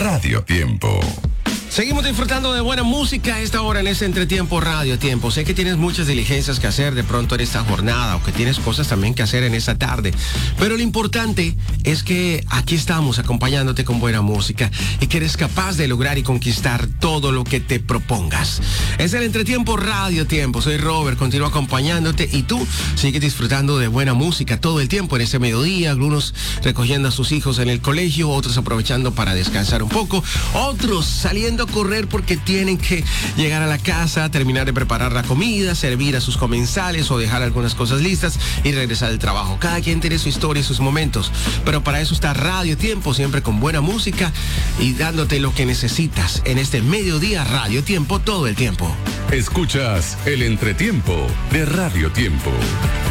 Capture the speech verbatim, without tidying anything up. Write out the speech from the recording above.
Radio Tiempo. Seguimos disfrutando de buena música a esta hora en ese entretiempo Radio Tiempo. Sé que tienes muchas diligencias que hacer de pronto en esta jornada o que tienes cosas también que hacer en esta tarde. Pero lo importante es que aquí estamos acompañándote con buena música y que eres capaz de lograr y conquistar todo lo que te propongas. Es el entretiempo Radio Tiempo. Soy Robert, continúo acompañándote y tú sigues disfrutando de buena música todo el tiempo en ese mediodía. Algunos recogiendo a sus hijos en el colegio, otros aprovechando para descansar un poco, otros saliendo a correr porque tienen que llegar a la casa, terminar de preparar la comida, servir a sus comensales o dejar algunas cosas listas y regresar al trabajo. Cada quien tiene su historia y sus momentos, pero para eso está Radio Tiempo, siempre con buena música y dándote lo que necesitas en este mediodía Radio Tiempo todo el tiempo. Escuchas el entretiempo de Radio Tiempo.